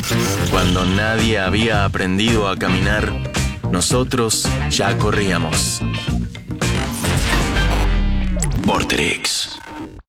Cuando nadie había aprendido a caminar, nosotros ya corríamos. Vorterix.